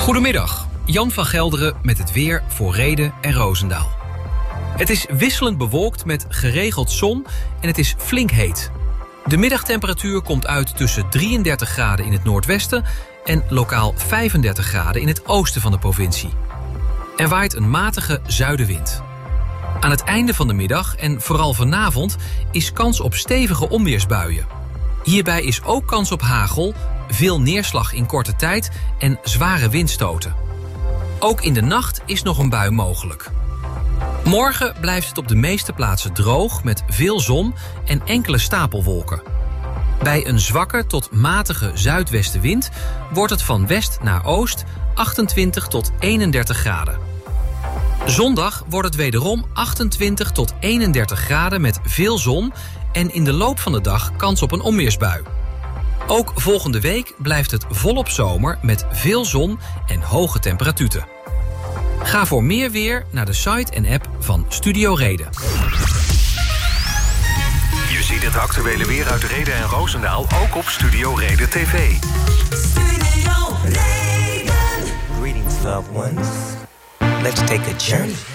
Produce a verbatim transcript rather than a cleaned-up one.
Goedemiddag, Jan van Gelderen met het weer voor Rheden en Roosendaal. Het is wisselend bewolkt met geregeld zon en het is flink heet. De middagtemperatuur komt uit tussen drieëndertig graden in het noordwesten en lokaal vijfendertig graden in het oosten van de provincie. Er waait een matige zuidenwind. Aan het einde van de middag en vooral vanavond is kans op stevige onweersbuien. Hierbij is ook kans op hagel, veel neerslag in korte tijd en zware windstoten. Ook in de nacht is nog een bui mogelijk. Morgen blijft het op de meeste plaatsen droog met veel zon en enkele stapelwolken. Bij een zwakke tot matige zuidwestenwind wordt het van west naar oost achtentwintig tot eenendertig graden. Zondag wordt het wederom achtentwintig tot eenendertig graden met veel zon en in de loop van de dag kans op een onweersbui. Ook volgende week blijft het volop zomer met veel zon en hoge temperaturen. Ga voor meer weer naar de site en app van Studio Reden. Je ziet het actuele weer uit Rheden en Roosendaal ook op Studio Reden T V. Studio Reden. Greetings, loved ones. Let's take a journey.